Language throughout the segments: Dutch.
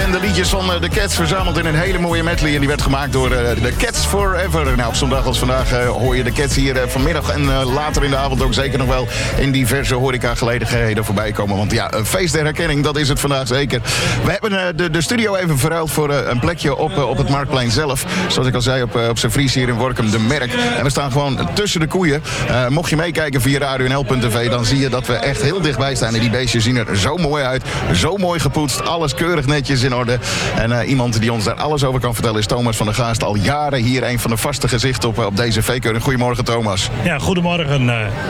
bekende liedjes van de Cats verzameld in een hele mooie medley. En die werd gemaakt door de Cats Forever. Nou, op zo'n dag als vandaag hoor je de Cats hier vanmiddag en later in de avond ook zeker nog wel in diverse horecagelegenheden voorbij komen. Want ja, een feest der herkenning, dat is het vandaag zeker. We hebben de studio even verruild voor een plekje op het Marktplein zelf. Zoals ik al zei, op zijn Vries hier in Workum, de Merk. En we staan gewoon tussen de koeien. Mocht je meekijken via RadioNL.tv, dan zie je dat we echt heel dichtbij staan. En die beestjes zien er zo mooi uit. Zo mooi gepoetst. Alles keurig netjes in orde. En iemand die ons daar alles over kan vertellen is Thomas van der Gaast. Al jaren hier een van de vaste gezichten op deze V-keuring. Goedemorgen, Thomas. Ja, goedemorgen.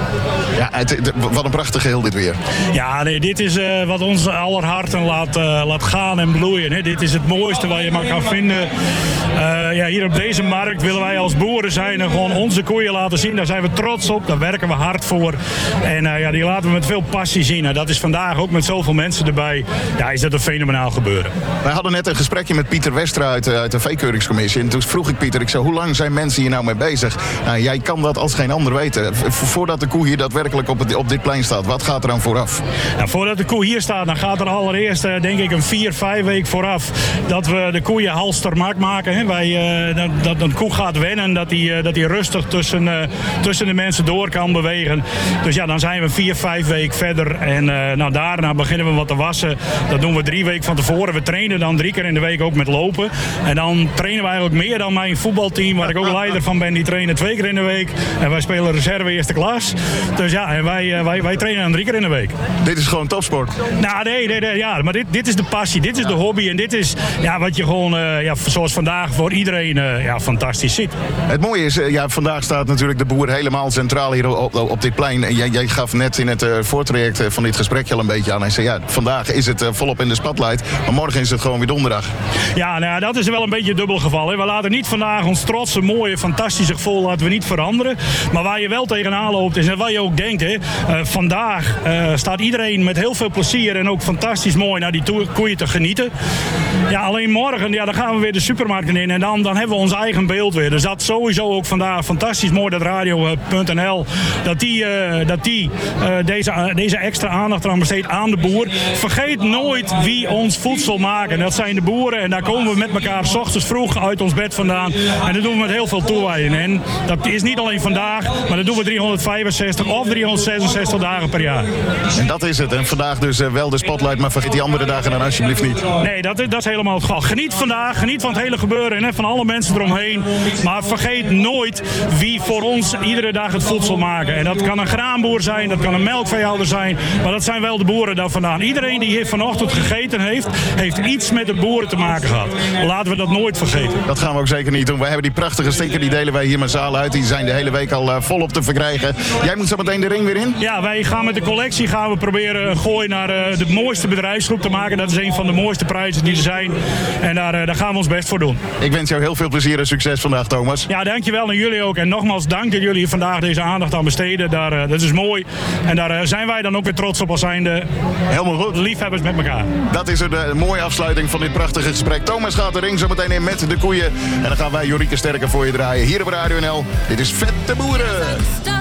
Ja, wat een prachtig geheel dit weer. Ja, nee, dit is wat ons aller harten laat gaan en bloeien. Hè. Dit is het mooiste wat je maar kan vinden. Ja, hier op deze markt willen wij als boeren zijn en gewoon onze koeien laten zien. Daar zijn we trots op. Daar werken we hard voor. En ja, die laten we met veel passie zien. En dat is vandaag ook met zoveel mensen erbij. Ja, is dat een fenomenaal gebeuren. Wij hadden net een gesprekje met Pieter Westra uit de V-keuringscommissie. En toen vroeg ik Pieter, hoe lang zijn mensen hier nou mee bezig? Nou, jij kan dat als geen ander weten. Voordat de koe hier daadwerkelijk op dit plein staat, wat gaat er dan vooraf? Nou, voordat de koe hier staat, dan gaat er allereerst denk ik een 4-5 weken vooraf dat we de koeien halstermak maken. Hè. Dat een koe gaat wennen, dat die rustig tussen de mensen door kan bewegen. Dus ja, dan zijn we 4-5 weken verder. En nou, daarna beginnen we wat te wassen. Dat doen we 3 weken van tevoren. We trainen dan 3 keer in de week ook met lopen. En dan trainen we eigenlijk meer dan mijn voetbalteam, waar ik ook leider van ben. Die trainen 2 keer in de week. En wij spelen reserve eerste klas. Dus ja, en wij trainen dan 3 keer in de week. Dit is gewoon topsport? Nou, nee, ja, maar dit is de passie. Dit is de hobby. En dit is ja, wat je gewoon, zoals vandaag, voor iedereen fantastisch ziet. Het mooie is, vandaag staat natuurlijk de boer helemaal centraal hier op dit plein. En jij gaf net in het voortraject van dit gesprekje al een beetje aan. Hij zei, ja, vandaag is het volop in de spotlight. Maar morgen is het gewoon weer donderdag. Ja, nou, dat is wel een beetje een dubbel geval. Hè. We laten niet vandaag ons trotse, mooie, fantastische gevoel laten we niet veranderen. Maar waar je wel tegenaan loopt is, en wat je ook denkt, hè, vandaag staat iedereen met heel veel plezier en ook fantastisch mooi naar die koeien te genieten. Ja, alleen morgen, dan gaan we weer de supermarkten in en dan hebben we ons eigen beeld weer. Dus dat sowieso ook vandaag fantastisch mooi dat Radio.nl dat die deze extra aandacht eraan besteedt aan de boer. Vergeet nooit wie ons voedsel maken. Dat zijn de boeren en daar komen we met elkaar 's ochtends vroeg uit ons bed vandaan. En dat doen we met heel veel toewijding. En dat is niet alleen vandaag, maar dat doen we 365 of 366 dagen per jaar. En dat is het. En vandaag dus wel de spotlight, maar vergeet die andere dagen dan alsjeblieft niet. Nee, dat is helemaal het geval. Geniet vandaag, geniet van het hele gebeuren en van alle mensen eromheen. Maar vergeet nooit wie voor ons iedere dag het voedsel maken. En dat kan een graanboer zijn, dat kan een melkveehouder zijn. Maar dat zijn wel de boeren daar vandaan. Iedereen die hier vanochtend gegeten heeft iets met de boeren te maken gehad. Laten we dat nooit vergeten. Dat gaan we ook zeker niet doen. Wij hebben die prachtige sticker, die delen wij hier massaal uit. Die zijn de hele week al volop te verkrijgen. Jij moet zo meteen de ring weer in? Ja, wij gaan met de collectie proberen een gooi naar de mooiste bedrijfsgroep te maken. Dat is een van de mooiste prijzen die er zijn. En daar gaan we ons best voor doen. Ik wens jou heel veel plezier en succes vandaag, Thomas. Ja, dankjewel en jullie ook. En nogmaals dank dat jullie vandaag deze aandacht aan besteden. Dat is mooi. En daar zijn wij dan ook weer trots op als zijnde helemaal goed liefhebbers met elkaar. Dat is een mooie afsluiting van dit prachtige gesprek. Thomas gaat de ring zo meteen in met de koeien. En dan gaan wij Jorike Sterker voor je draaien hier op Radio NL. Dit is Vette Boeren.